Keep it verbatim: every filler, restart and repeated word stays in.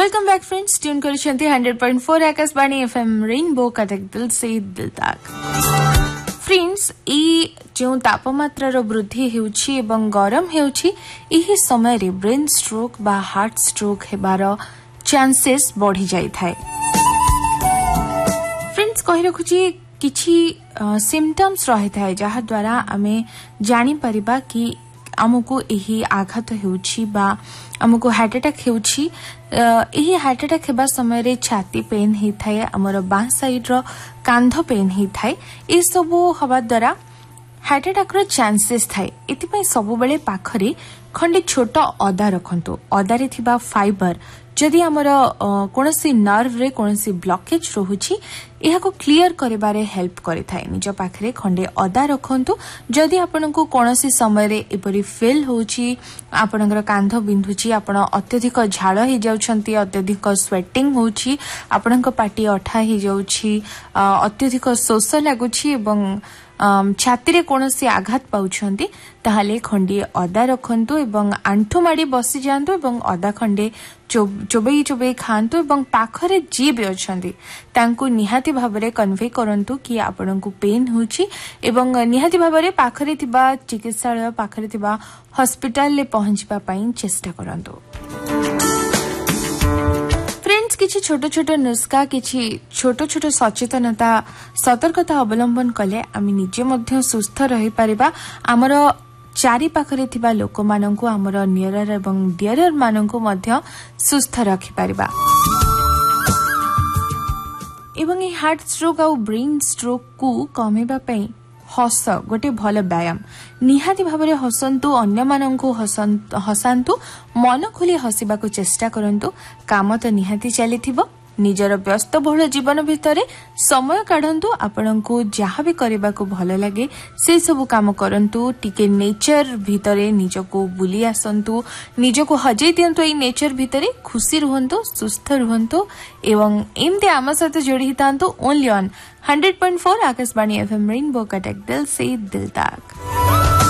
Welcome back friends, tune करिसेंती hundred point four Akashvani FM rainbow Cuttack दिल से दिल तक। फ्रेंड्स, ई जो तापमात्रा रो वृद्धि हेउछि एवं गरम हेउछि एही समय रे ब्रेन स्ट्रोक बा हार्ट स्ट्रोक हेबार चांसेस बढ़ी जाई थाए। फ्रेंड्स, कहि रखुछि किछि सिम्पटम्स रही थाए जहा द्वारा आमे जानि परिबा कि आमको यही आघात हेउछि बा आमको हार्ट अटैक हेउछि। यही हार्ट अटैक हेबा समय रे छाती पेन ही थाए, हमर बां साइड रो कांध पेन ही थाए। ए सब हवा द्वारा हार्ट अटैक रो चांसेस थाए। एतिपई सब बेले पाखरे खंडे छोट अदा रखंतु। अदारे थिबा फाइबर जदि हमर कोनोसी नर्व रे कोनोसी ब्लॉकेज रहुछि एहा को क्लियर करिबारे हेल्प करि थाए। निज पाखरे खंडे अदा रखंतु। जदि आपनको कोनोसी समय रे एपरि फील होछि, आपनकर कांध बिंधुछि, आपण अत्यधिक झाळ हे जाउछंती, अत्यधिक स्वेटिंग होछि, आपनक पाटी अठा हे जाउछि, अत्यधिक शोष लागुछि एवं छाती रे कोनोसी आघात पाउछंती, ताहाले खंडे अदा रखंतु एवं आंठु माडी बसी जांतु एवं अदा खंडे चोबई चोबई खांतु एवं पाखरे जी भी अछंती तांको निहाती भाबरे कन्वे करंतु कि आपनकु पेन होछि एवं निहाती भाबरे पाखरे थिबा चिकित्सालय पाखरे थिबा हॉस्पिटल ले पहुंचबा पई चेष्टा करंतु। फ्रेंड्स, किछि छोट छोट नुस्खा किछि छोट छोट सचेतनता सतर्कता अवलंबन कले आमी निजे मध्य सुस्थ रहि परिबा। हमर चारि पाखरे थिबा लोक माननकु हमर नियरर एवं डियरर माननकु मध्य सुस्थ रखि परिबा। एवं ए हार्ट स्ट्रोक आ ब्रेन स्ट्रोक को कमेबा पई हस गोटे भल व्यायाम। निहाती भाबरे हसंतु, अन्य माननकु हसांतु, मन खोली हसिबाकु चेष्टा करंतु। काम तो निहाती चलीथिबो। निजर व्यस्त बहुल जीवन भितर समय काढंतु। आपनकु जहा भी करबाकु भल लागे से सब काम करंतु। टिके नेचर भितरे निजको बुली आसंतु, निजको हजै दियंतु। ए नेचर भितरे खुशी रुहंतु, सुस्थ रुहंतु एवं एमते आम सहित जोड़ी हितांतु। Only on hundred point four Akashvani FM rainbow Cuttack दिल से दिल तक।